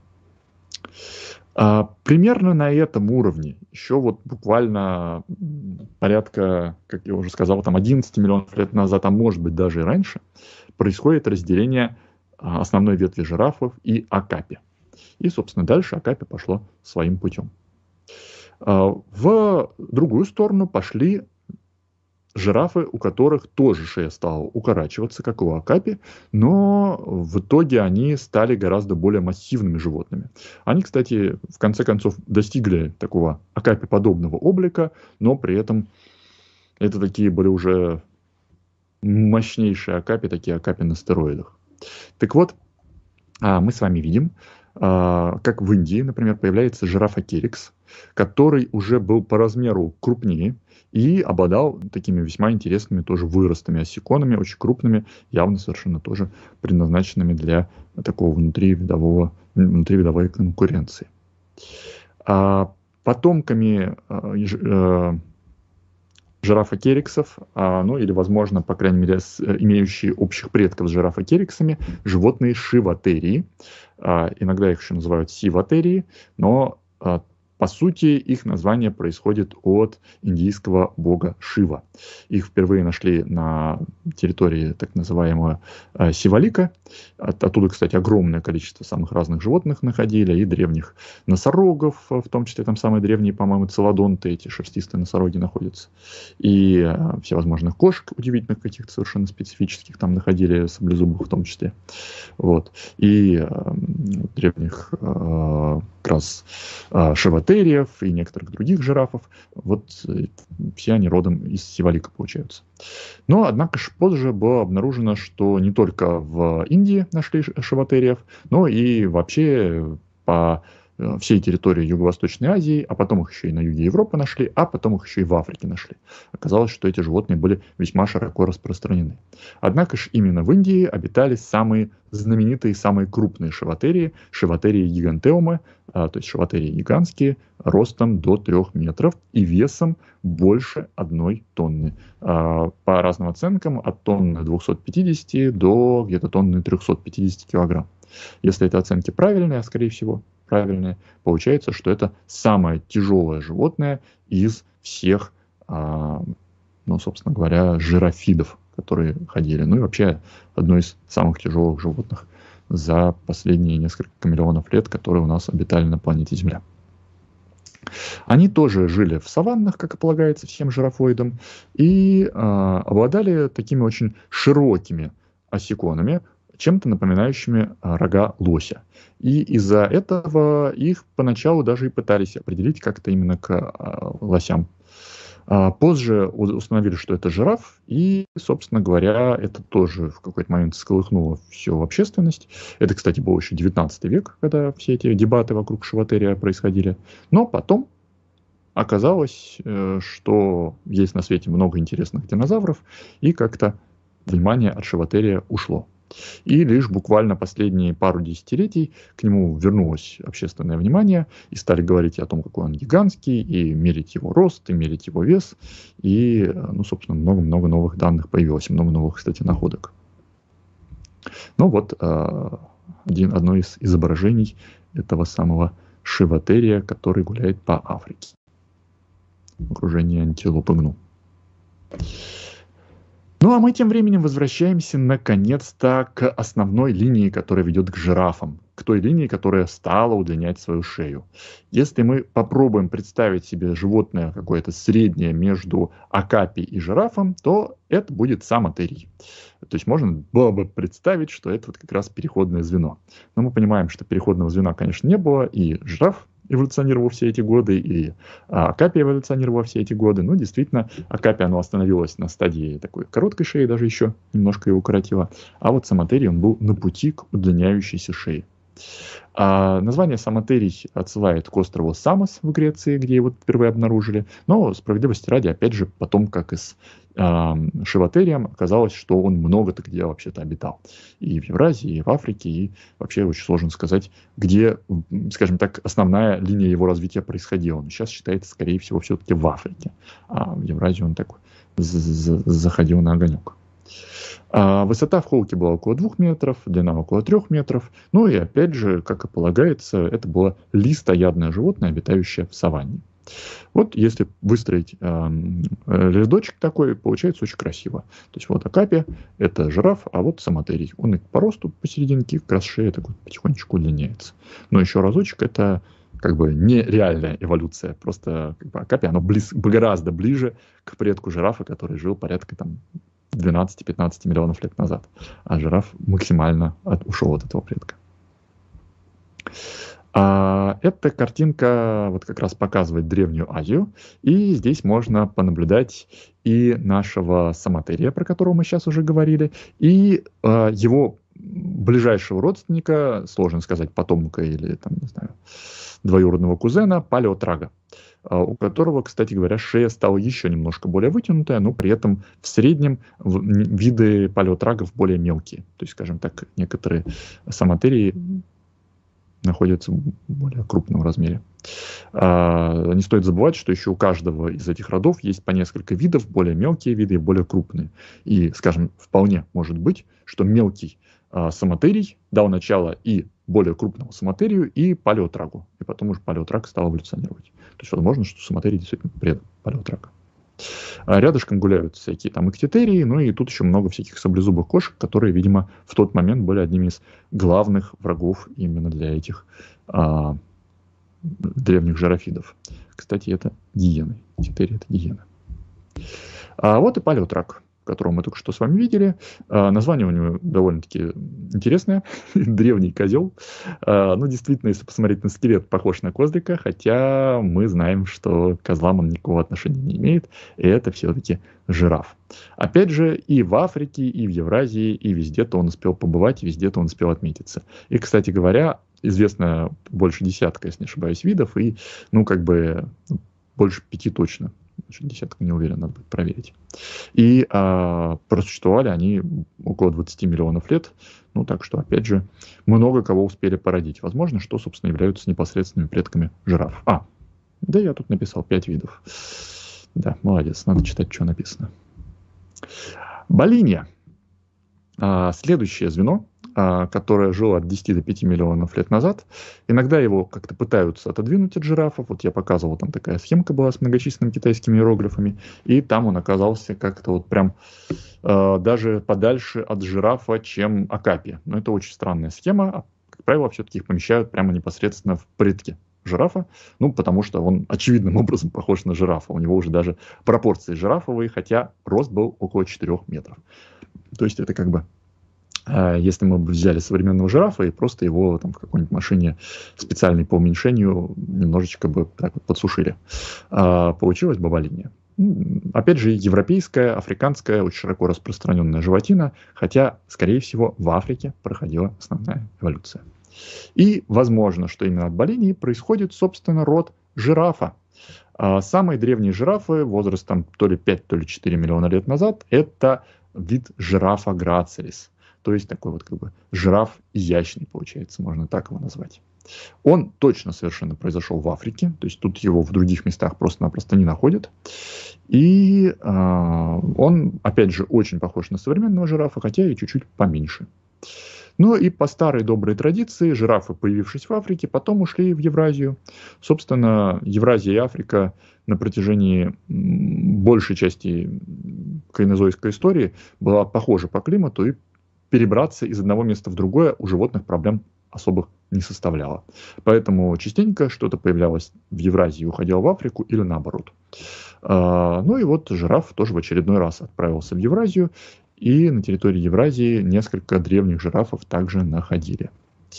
А, примерно на этом уровне, еще вот буквально порядка, как я уже сказал, там одиннадцать миллионов лет назад, а может быть даже и раньше, происходит разделение а, основной ветви жирафов и акапи. И, собственно, дальше акапи пошло своим путем. А, в другую сторону пошли жирафы, у которых тоже шея стала укорачиваться, как у акапи, но в итоге они стали гораздо более массивными животными. Они, кстати, в конце концов достигли такого акапи-подобного облика, но при этом это такие были уже мощнейшие акапи, такие акапи на стероидах. Так вот, а, мы с вами видим, а, как в Индии, например, появляется жирафа Керикс, который уже был по размеру крупнее и обладал такими весьма интересными тоже выростами, осеконами, очень крупными, явно совершенно тоже предназначенными для такого внутривидового, внутривидовой конкуренции. А потомками а, еж- э, жирафа Кериксов, а, ну или, возможно, по крайней мере, с, э, имеющие общих предков с жирафа Кериксами, животные шиватерии. А, иногда их еще называют сиватерии, но а, по сути их название происходит от индийского бога Шива. Их впервые нашли на территории так называемого а, Сивалика. От- оттуда, кстати, огромное количество самых разных животных находили, и древних носорогов, в том числе там самые древние, по-моему, целодонты, эти шерстистые носороги находятся, и э, всевозможных кошек удивительных каких-то совершенно специфических там находили, саблезубых в том числе. Вот. И э, древних э, как раз э, шиватериев и некоторых других жирафов. Вот э, все они родом из Сивалика получаются. Но, однако же, позже было обнаружено, что не только в Индии нашли ш- шиватериев, но и вообще по э, всей территории Юго-Восточной Азии, а потом их еще и на юге Европы нашли, а потом их еще и в Африке нашли. Оказалось, что эти животные были весьма широко распространены. Однако же именно в Индии обитали самые знаменитые, самые крупные шиватерии, шиватерии гигантеумы, а, то есть шиватерии гигантские, ростом до трех метров и весом больше одной тонны. А, по разным оценкам, от тонны двухсот пятидесяти до где-то тонны трехсот пятидесяти килограмм. Если эти оценки правильные, а скорее всего правильные, получается, что это самое тяжелое животное из всех, а, ну, собственно говоря, жирафидов, которые ходили. Ну и вообще одно из самых тяжелых животных за последние несколько миллионов лет, которые у нас обитали на планете Земля. Они тоже жили в саваннах, как и полагается всем жирафоидам, и а, обладали такими очень широкими осеконами, чем-то напоминающими а, рога лося. И из-за этого их поначалу даже и пытались определить как-то именно к а, лосям. А позже у- установили, что это жираф, и, собственно говоря, это тоже в какой-то момент всколыхнуло всю общественность. Это, кстати, был еще девятнадцатый век, когда все эти дебаты вокруг шиватерия происходили. Но потом оказалось, э, что есть на свете много интересных динозавров, и как-то внимание от шиватерия ушло. И лишь буквально последние пару десятилетий к нему вернулось общественное внимание, и стали говорить о том, какой он гигантский, и мерить его рост, и мерить его вес, и, э, ну, собственно, много-много новых данных появилось, и много новых, кстати, находок. Ну вот, э, один, одно из изображений этого самого шиватерия, который гуляет по Африке в окружении антилопы гну. Ну а мы тем временем возвращаемся наконец-то к основной линии, которая ведет к жирафам, к той линии, которая стала удлинять свою шею. Если мы попробуем представить себе животное какое-то среднее между окапи и жирафом, то это будет самотерий. То есть можно было бы представить, что это вот как раз переходное звено. Но мы понимаем, что переходного звена, конечно, не было, и жираф эволюционировал все эти годы, и а, Акапия эволюционировала все эти годы. Ну, действительно, Акапия, оно остановилось на стадии такой короткой шеи, даже еще немножко его укоротило. А вот самотерий, он был на пути к удлиняющейся шее. А название самотерий отсылает к острову Самос в Греции, где его впервые обнаружили. Но, справедливости ради, опять же, потом, как и с э, шиватерием, оказалось, что он много-то где вообще-то обитал. И в Евразии, и в Африке, и вообще очень сложно сказать, где, скажем так, основная линия его развития происходила. Он сейчас считается, скорее всего, все-таки в Африке. А в Евразии он так заходил на огонек. А высота в холке была около двух метров, длина около трех метров. Ну и опять же, как и полагается, это было листоядное животное, обитающее в саванне. Вот если выстроить э, рядочек такой, получается очень красиво. То есть вот Акапия, это жираф, а вот самотерий. Он и по росту посерединке, как раз шея так вот потихонечку удлиняется. Но еще разочек, это как бы нереальная эволюция. Просто как бы, Акапия, оно близ, гораздо ближе к предку жирафа, который жил порядка там двенадцать-пятнадцать миллионов лет назад. А жираф максимально от, ушел от этого предка. А, эта картинка вот как раз показывает Древнюю Азию. И здесь можно понаблюдать и нашего самотерия, про которого мы сейчас уже говорили, и а, его ближайшего родственника, сложно сказать, потомка или, там, не знаю, двоюродного кузена, палеотрага, у которого, кстати говоря, шея стала еще немножко более вытянутая, но при этом в среднем виды палеотрагов более мелкие. То есть, скажем так, некоторые самотерии находятся в более крупном размере. А, не стоит забывать, что еще у каждого из этих родов есть по несколько видов, более мелкие виды и более крупные. И, скажем, вполне может быть, что мелкий а, самотерий дал начало и более крупному самотерию, и палеотрагу. И потом уже палеотраг стал эволюционировать. То есть возможно, что самотерий действительно предал палеотрага. А рядышком гуляют всякие там иктиотерии, ну и тут еще много всяких саблезубых кошек, которые, видимо, в тот момент были одними из главных врагов именно для этих а, древних жирафидов. Кстати, это гиены. Иктиотерии — это гиены. А вот и палеотраг, которого мы только что с вами видели. А, название у него довольно-таки интересное. Древний козел. А, ну, действительно, если посмотреть на скелет, похож на козлика, хотя мы знаем, что к козлам он никакого отношения не имеет, и это все-таки жираф. Опять же, и в Африке, и в Евразии, и везде-то он успел побывать, и везде-то он успел отметиться. И, кстати говоря, известно больше десятка, если не ошибаюсь, видов, и, ну, как бы, больше пяти точно. Десятка не уверен, надо будет проверить. И а, просуществовали они около двадцати миллионов лет. Ну, так что, опять же, много кого успели породить. Возможно, что, собственно, являются непосредственными предками жираф. А, да, я тут написал пять видов. Да, молодец, надо читать, что написано. Болинья. А, следующее звено, а, которое жило от десяти до пяти миллионов лет назад. Иногда его как-то пытаются отодвинуть от жирафов. Вот я показывал, там такая схемка была с многочисленными китайскими иероглифами. И там он оказался как-то вот прям а, даже подальше от жирафа, чем акапи. Но это очень странная схема. Как правило, все-таки их помещают прямо непосредственно в предки жирафа, ну, потому что он очевидным образом похож на жирафа. У него уже даже пропорции жирафовые, хотя рост был около четырёх метров. То есть это как бы, э, если мы бы взяли современного жирафа и просто его там в какой-нибудь машине специальной по уменьшению немножечко бы так вот подсушили, э, получилась бы болинья. Опять же, европейская, африканская, очень широко распространенная животина, хотя, скорее всего, в Африке проходила основная эволюция. И возможно, что именно от болиньи происходит, собственно, род жирафа. А самые древние жирафы возрастом то ли пять, то ли четыре миллиона лет назад — это вид жирафа грацилис. То есть такой вот как бы жираф изящный, получается, можно так его назвать. Он точно совершенно произошел в Африке, то есть тут его в других местах просто-напросто не находят. И э, он, опять же, очень похож на современного жирафа, хотя и чуть-чуть поменьше. Ну и по старой доброй традиции жирафы, появившись в Африке, потом ушли в Евразию. Собственно, Евразия и Африка на протяжении большей части кайнозойской истории была похожа по климату, и перебраться из одного места в другое у животных проблем особых не составляло. Поэтому частенько что-то появлялось в Евразии и уходило в Африку, или наоборот. Ну и вот жираф тоже в очередной раз отправился в Евразию, и на территории Евразии несколько древних жирафов также находили.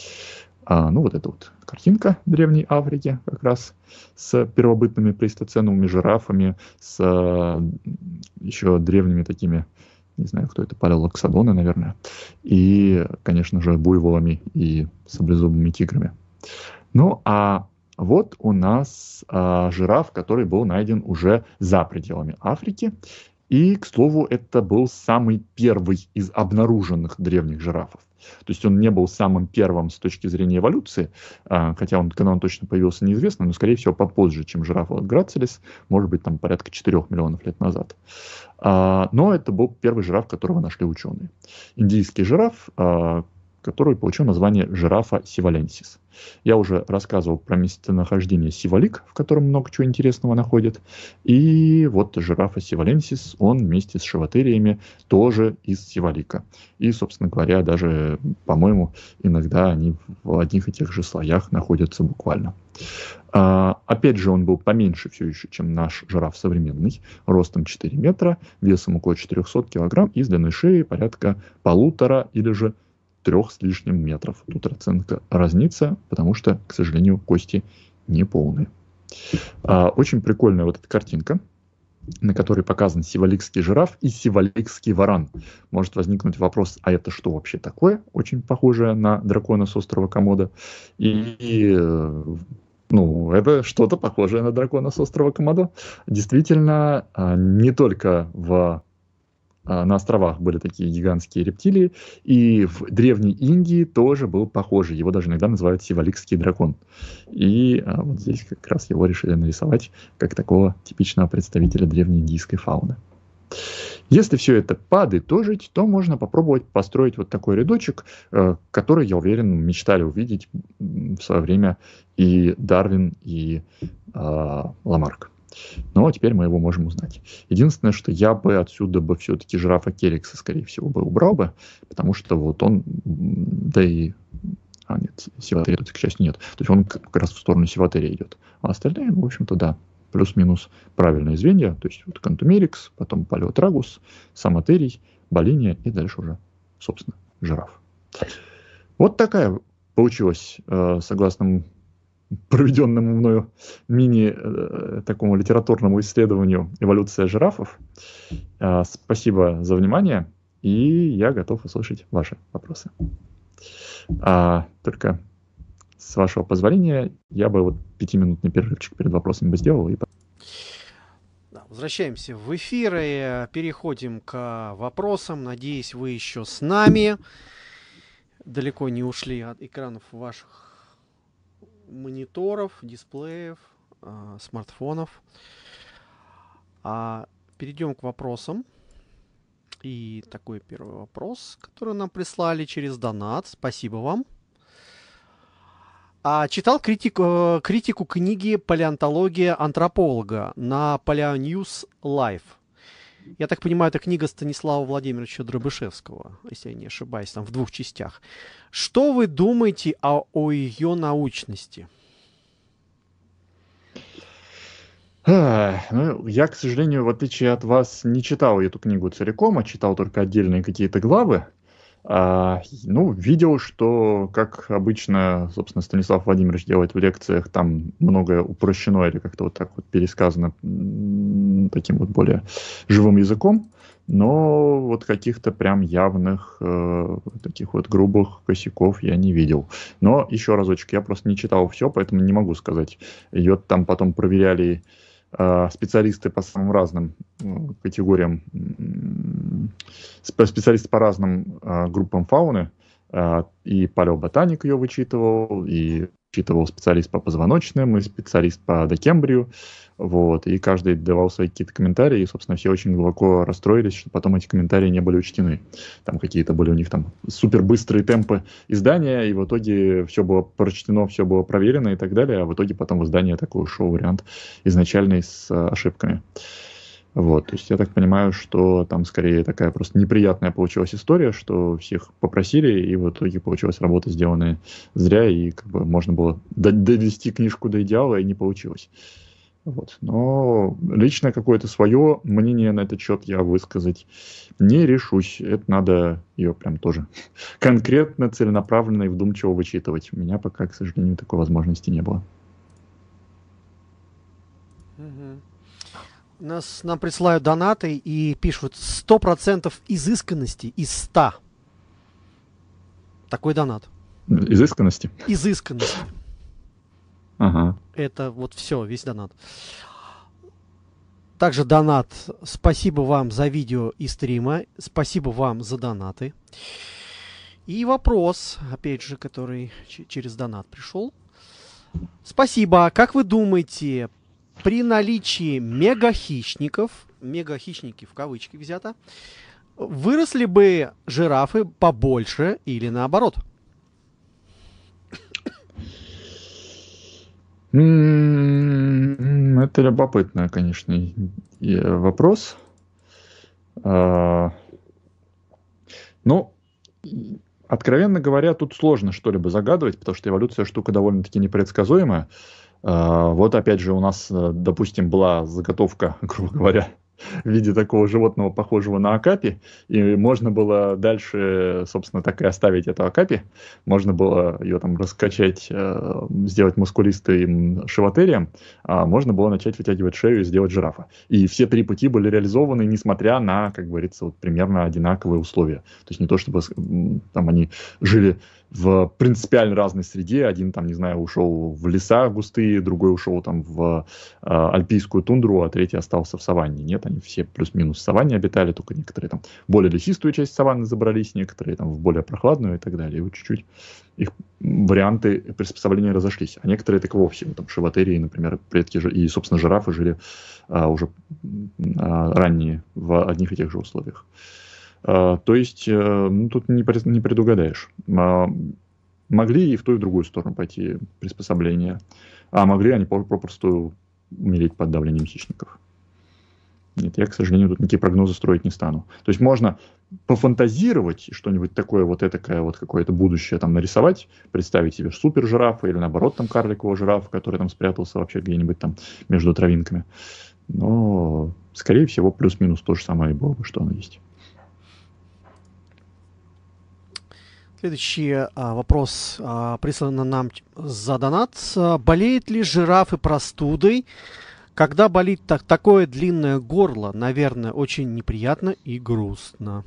А, ну, вот эта вот картинка древней Африки, как раз с первобытными плейстоценовыми жирафами, с а, еще древними такими, не знаю, кто это, палеолаксодоны, наверное, и, конечно же, буйволами и саблезубыми тиграми. Ну, а вот у нас а, жираф, который был найден уже за пределами Африки. И, к слову, это был самый первый из обнаруженных древних жирафов. То есть он не был самым первым с точки зрения эволюции, хотя он, когда он точно появился, неизвестно, но, скорее всего, попозже, чем жираф грацилис, может быть, там порядка четырёх миллионов лет назад. Но это был первый жираф, которого нашли ученые. Индийский жираф, который получил название жирафа сиваленсис. Я уже рассказывал про местонахождение сивалик, в котором много чего интересного находят. И вот жирафа сиваленсис, он вместе с шивотериями тоже из сивалика. И, собственно говоря, даже, по-моему, иногда они в одних и тех же слоях находятся буквально. А, опять же, он был поменьше все еще, чем наш жираф современный, ростом четыре метра, весом около четырехсот килограмм и с длиной шеи порядка полутора или же трех с лишним метров. Тут оценка разнится, потому что, к сожалению, кости не полные. А, очень прикольная вот эта картинка. на которой показан сиваликский жираф и сиваликский варан. Может возникнуть вопрос, а это что вообще такое? Очень похожее на дракона с острова Комодо. И, и ну, это что-то похожее на дракона с острова Комодо. Действительно, не только в на островах были такие гигантские рептилии, и в Древней Индии тоже был похожий. Его даже иногда называют сиваликский дракон. И а, вот здесь как раз его решили нарисовать как такого типичного представителя древнеиндийской фауны. Если все это подытожить, то можно попробовать построить вот такой рядочек, э, который, я уверен, мечтали увидеть в свое время и Дарвин, и э, Ламарк. Но теперь мы его можем узнать. Единственное, что я бы отсюда бы все-таки жирафа Керикса, скорее всего, бы убрал бы, потому что вот он, да и... А, нет, Сиватерия тут, к счастью, нет. То есть он как раз в сторону Сиватерии идет. А остальные, ну, в общем-то, да, плюс-минус правильные звенья. То есть вот Кантумерикс, потом Палеотрагус, Самотерий, Болиния и дальше уже, собственно, жираф. Вот такая получилась, согласно проведенному мною мини э, такому литературному исследованию эволюция жирафов. Э, спасибо за внимание, и я готов услышать ваши вопросы. А, только с вашего позволения я бы вот пятиминутный перерывчик перед вопросами бы сделал. И... Да, возвращаемся в эфир и переходим к вопросам. Надеюсь, вы еще с нами. Далеко не ушли от экранов ваших мониторов, дисплеев, э, смартфонов. А перейдем к вопросам. И такой первый вопрос, который нам прислали через донат. Спасибо вам. А, читал критику, критику книги «Палеонтология антрополога» на Paleonews Live. Я так понимаю, это книга Станислава Владимировича Дробышевского, если я не ошибаюсь, там в двух частях. Что вы думаете о, о ее научности? А, ну, я, к сожалению, в отличие от вас, не читал эту книгу целиком, а читал только отдельные какие-то главы. А, ну, видел, что, как обычно, собственно, Станислав Владимирович делает в лекциях, там многое упрощено или как-то вот так вот пересказано м, таким вот более живым языком, но вот каких-то прям явных э, таких вот грубых косяков я не видел. Но еще разочек, я просто не читал все, поэтому не могу сказать. Ее там потом проверяли э, специалисты по самым разным э, категориям, специалисты по разным э, группам фауны, э, и палеоботаник ее вычитывал, и вычитывал специалист по позвоночным, и специалист по докембрию, вот, и каждый давал свои какие-то комментарии, и, собственно, все очень глубоко расстроились, что потом эти комментарии не были учтены. Там какие-то были у них там супербыстрые темпы издания, и в итоге все было прочтено, все было проверено и так далее, а в итоге потом в издании такой ушел вариант изначальный с э, ошибками. Вот, то есть я так понимаю, что там скорее такая просто неприятная получилась история, что всех попросили, и в итоге получилась работа, сделанная зря, и как бы можно было довести книжку до идеала, и не получилось. Вот. Но лично какое-то свое мнение на этот счет я высказать не решусь. Это надо ее прям тоже конкретно, целенаправленно и вдумчиво вычитывать. У меня пока, к сожалению, такой возможности не было. Нас, нам присылают донаты и пишут сто процентов изысканности из ста. Такой донат. Изысканности? Изысканности. Ага. Это вот все, весь донат. Также донат. Спасибо вам за видео и стрима. Спасибо вам за донаты. И вопрос, опять же, который ч- через донат пришел. Спасибо. Как вы думаете, при наличии мегахищников, мегахищники в кавычки взято, выросли бы жирафы побольше или наоборот? М, Это любопытный, конечно, и- и вопрос. А, Ну, и, откровенно говоря, тут сложно что-либо загадывать, потому что эволюция штука довольно-таки непредсказуемая. А, Вот опять же у нас, э, допустим, была заготовка, грубо говоря, в виде такого животного, похожего на окапи, и можно было дальше, собственно, так и оставить эту окапи. Можно было ее там раскачать, э, сделать мускулистым шивотерием, а можно было начать вытягивать шею и сделать жирафа. И все три пути были реализованы, несмотря на, как говорится, вот примерно одинаковые условия. То есть не то, чтобы там они жили в принципиально разной среде. Один там, не знаю, ушел в леса густые, другой ушел там в э, альпийскую тундру, а третий остался в саванне. Нет, они все плюс-минус в саванне обитали, только некоторые там более лесистую часть саванны забрались, некоторые там в более прохладную и так далее. И вот чуть-чуть их варианты приспособления разошлись. А некоторые так вовсе, ну, там шивотерии, например, предки и, собственно, жирафы жили а, уже а, ранние в одних и тех же условиях. Uh, то есть, uh, ну, тут не, не предугадаешь. Uh, могли и в ту, и в другую сторону пойти приспособления, а могли они попросту умереть под давлением хищников. Нет, я, к сожалению, тут никакие прогнозы строить не стану. То есть можно пофантазировать и что-нибудь такое, вот этакое, вот какое-то будущее там нарисовать, представить себе супер жирафа или наоборот там карликового жирафа, который там спрятался вообще где-нибудь там между травинками. Но, скорее всего, плюс-минус то же самое было бы, что оно есть. Следующий а, вопрос а, прислан нам за донат. Болеют ли жирафы простудой? Когда болит так, такое длинное горло, наверное, очень неприятно и грустно.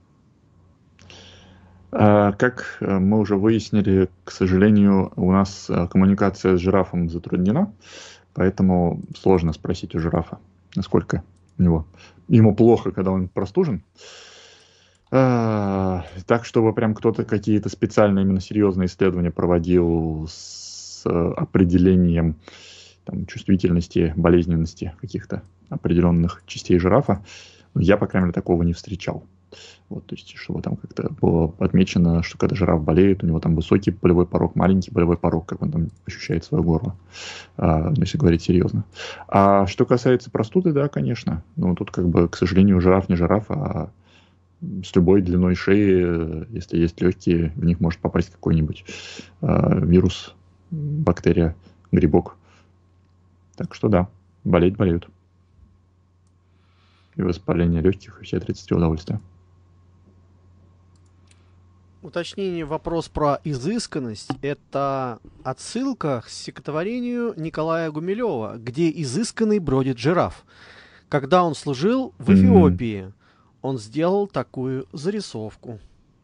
А, как мы уже выяснили, к сожалению, у нас коммуникация с жирафом затруднена, поэтому сложно спросить у жирафа, насколько у него, ему плохо, когда он простужен. А, так, чтобы прям кто-то какие-то специальные, именно серьезные исследования проводил с определением там, чувствительности, болезненности каких-то определенных частей жирафа, я, по крайней мере, такого не встречал. Вот, то есть, чтобы там как-то было отмечено, что когда жираф болеет, у него там высокий болевой порог, маленький болевой порог, как он там ощущает свое горло, а, если говорить серьезно. А что касается простуды, да, конечно. Ну, тут как бы, к сожалению, жираф не жираф, а с любой длиной шеи, если есть легкие, в них может попасть какой-нибудь э, вирус, бактерия, грибок. Так что да, болеть болеют. И воспаление легких, и все тридцать удовольствия. Уточнение, вопрос про изысканность. Это отсылка к стихотворению Николая Гумилева, где изысканный бродит жираф. Когда он служил в Эфиопии, mm-hmm. он сделал такую зарисовку.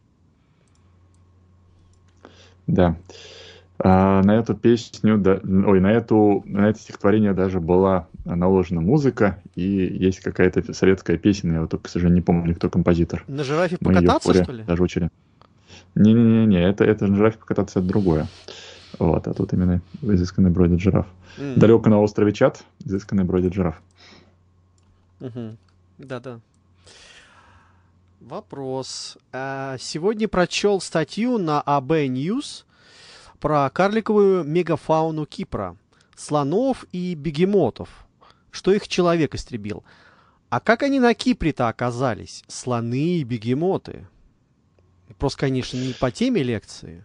Да. А, на эту песню, да, ой, на, эту, на это стихотворение даже была наложена музыка, и есть какая-то советская песня, я вот только, к сожалению, не помню, кто композитор. На жирафе покататься, что ли? Даже учили. Не-не-не, это, это на жирафе покататься, это другое. Вот, а тут именно изысканный бродит жираф. Mm. Далеко на острове Чад изысканный бродит жираф. Угу. Да-да. Вопрос. Сегодня прочел статью на эй би News про карликовую мегафауну Кипра, слонов и бегемотов, что их человек истребил. А как они на Кипре-то оказались, слоны и бегемоты? Просто, конечно, не по теме лекции.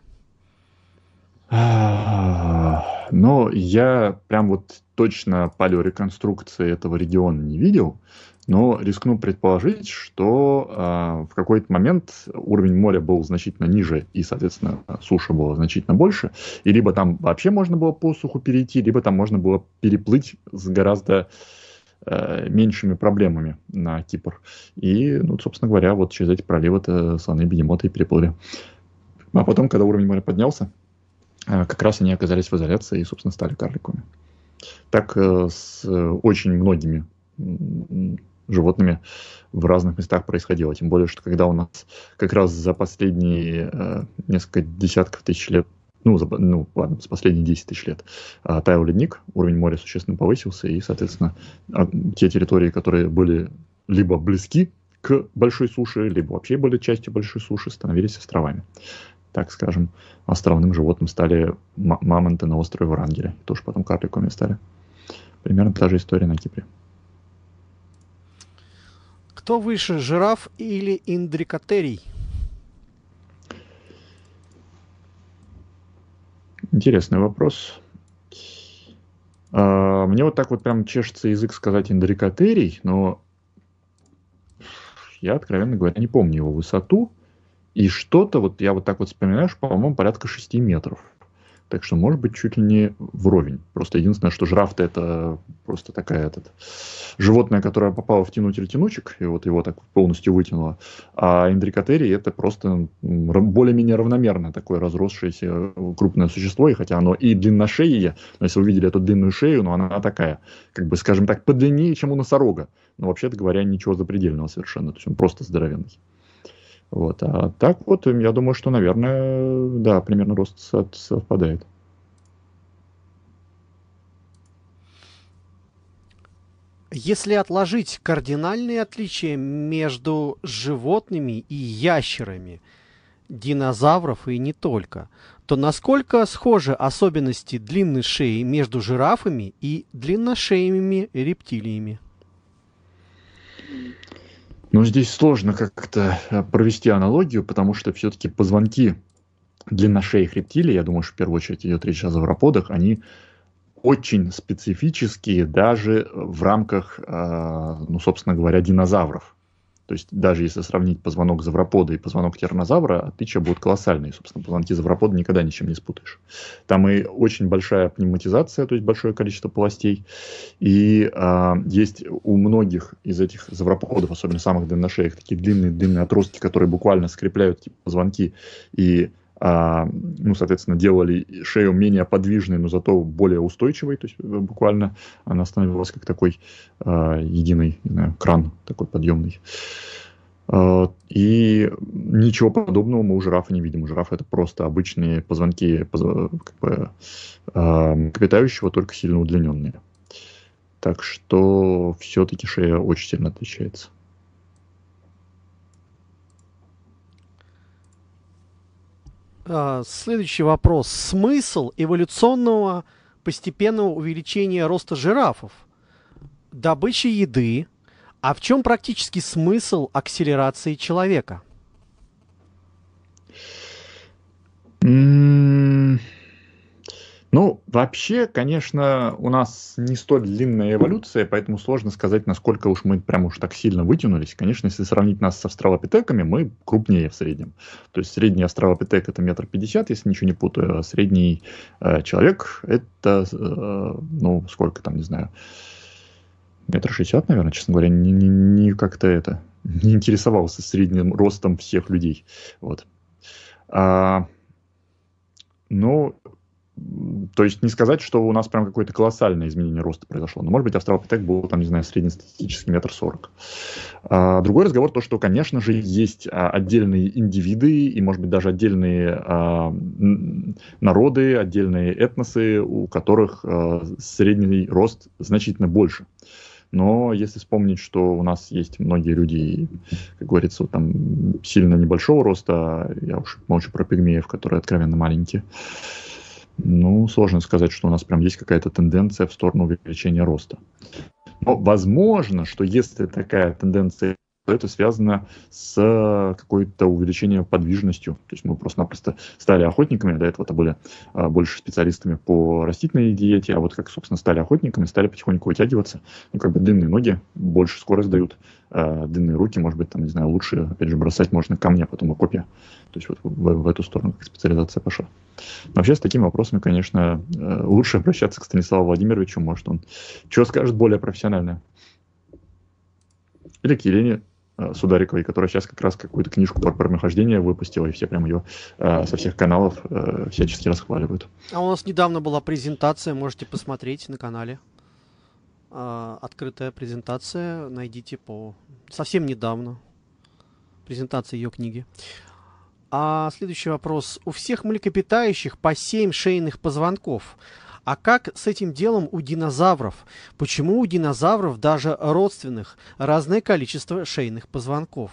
Но я прям вот точно палеореконструкции этого региона не видел, но рискну предположить, что э, в какой-то момент уровень моря был значительно ниже, и, соответственно, суша была значительно больше, и либо там вообще можно было по суху перейти, либо там можно было переплыть с гораздо э, меньшими проблемами на Кипр. И, ну, собственно говоря, вот через эти проливы-то слоны, бегемоты и переплыли. А потом, когда уровень моря поднялся, э, как раз они оказались в изоляции и, собственно, стали карликовыми. Так э, с э, очень многими э, животными в разных местах происходило. Тем более, что когда у нас как раз за последние э, несколько десятков тысяч лет, ну, за, ну ладно, с последние десять тысяч лет э, таял ледник, уровень моря существенно повысился, и, соответственно, э, те территории, которые были либо близки к большой суше, либо вообще были частью большой суши, становились островами. Так скажем, островным животным стали м- мамонты на острове Врангеля, тоже потом карликовыми стали. Примерно та же история на Кипре. Кто выше, жираф или индрикотерий? Интересный вопрос. А, мне вот так вот прям чешется язык сказать индрикотерий, но Я, откровенно говоря, не помню его высоту. И что-то, вот я вот так вот вспоминаю, что, по-моему, порядка шести метров. Так что, может быть, чуть ли не вровень. Просто единственное, что жираф-то это просто такая этот, животное, которое попало в тянуть-тянучек, и вот его так полностью вытянуло. А индрикотерий это просто более-менее равномерно такое разросшееся крупное существо, и хотя оно и длинношеее, но если вы видели эту длинную шею, но она такая, как бы, скажем так, подлиннее, чем у носорога. Но, вообще-то говоря, ничего запредельного совершенно. То есть он просто здоровенный. Вот. А так вот, я думаю, что, наверное, да, примерно рост совпадает. Если отложить кардинальные отличия между животными и ящерами, динозавров и не только, то насколько схожи особенности длинной шеи между жирафами и длинношеями рептилиями? Ну, здесь сложно как-то провести аналогию, потому что все-таки позвонки длинношеих рептилий, я думаю, что в первую очередь идет речь о завроподах, они очень специфические даже в рамках, ну, собственно говоря, динозавров. То есть даже если сравнить позвонок завропода и позвонок тираннозавра, отличия будут колоссальные. Собственно, позвонки завропода никогда ни с чем не спутаешь. Там и очень большая пневматизация, то есть большое количество полостей. И а, есть у многих из этих завроподов, особенно самых длинношеек, такие длинные-длинные отростки, которые буквально скрепляют типа, позвонки и а, ну, соответственно, делали шею менее подвижной, но зато более устойчивой. То есть буквально она становилась как такой а, единый, не знаю, кран такой подъемный. А, и ничего подобного мы у жирафа не видим. У жирафа это просто обычные позвонки как бы, а, млекопитающего, только сильно удлиненные. Так что все-таки шея очень сильно отличается. Следующий вопрос. Смысл эволюционного постепенного увеличения роста жирафов? Добыча еды. А в чем практический смысл акселерации человека? Mm. Ну, вообще, конечно, у нас не столь длинная эволюция, поэтому сложно сказать, насколько уж мы прям уж так сильно вытянулись. Конечно, если сравнить нас с австралопитеками, мы крупнее в среднем. То есть средний австралопитек это метр пятьдесят, если ничего не путаю, а средний э, человек это, э, ну, сколько там, не знаю, метр шестьдесят, наверное, честно говоря, не, не, не как-то это, не интересовался средним ростом всех людей. Вот. А, ну, то есть не сказать, что у нас прям какое-то колоссальное изменение роста произошло. Но, может быть, австралопитек был, там, не знаю, среднестатистический метр сорок. А, другой разговор то, что, конечно же, есть а, отдельные индивиды и, может быть, даже отдельные а, народы, отдельные этносы, у которых а, средний рост значительно больше. Но если вспомнить, что у нас есть многие люди, как говорится, там сильно небольшого роста, я уж молчу про пигмеев, которые откровенно маленькие, ну, сложно сказать, что у нас прям есть какая-то тенденция в сторону увеличения роста. Но возможно, что если такая тенденция, то это связано с какой-то увеличением подвижностью. То есть мы просто-напросто стали охотниками, до этого-то были а, больше специалистами по растительной диете, а вот как, собственно, стали охотниками, стали потихоньку вытягиваться. Ну, как бы длинные ноги больше скорость дают, а, длинные руки, может быть, там, не знаю, лучше, опять же, бросать можно камни, а потом и копья. То есть вот в, в эту сторону специализация пошла. Но вообще с такими вопросами, конечно, лучше обращаться к Станиславу Владимировичу, может он что скажет более профессионально. Или к Елене Судариковой, которая сейчас как раз какую-то книжку про промахождение выпустила, и все прям ее э, со всех каналов э, всячески расхваливают. А у нас недавно была презентация, можете посмотреть на канале. Э, открытая презентация, найдите по... Совсем недавно. Презентация ее книги. А следующий вопрос. У всех млекопитающих по семь шейных позвонков. А как с этим делом у динозавров? Почему у динозавров, даже родственных, разное количество шейных позвонков?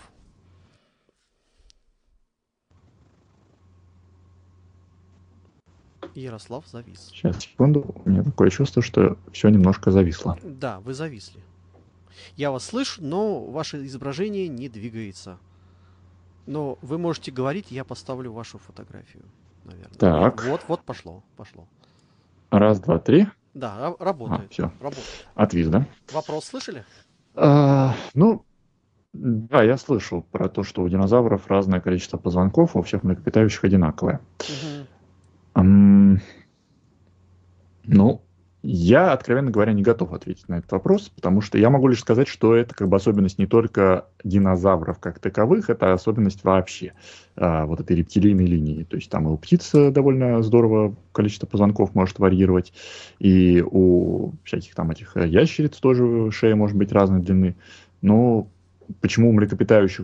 Ярослав завис. Сейчас, секунду. У меня такое чувство, что все немножко зависло. Да, вы зависли. Я вас слышу, но ваше изображение не двигается. Но вы можете говорить, я поставлю вашу фотографию, наверное. Так. Вот, вот, пошло, пошло. Раз, два, три. Да, работает. А, все. Работает. Отвис, да? Вопрос слышали? А, ну, Да, я слышал про то, что у динозавров разное количество позвонков, а у всех млекопитающих одинаковое. Мгм. Ам, Ну, я, откровенно говоря, не готов ответить на этот вопрос, потому что я могу лишь сказать, что это как бы особенность не только динозавров как таковых, это особенность вообще а, вот этой рептилийной линии. То есть там и у птиц э, довольно здорово количество позвонков может варьировать, и у всяких там этих э, ящериц тоже шея может быть разной длины. Но почему у млекопитающих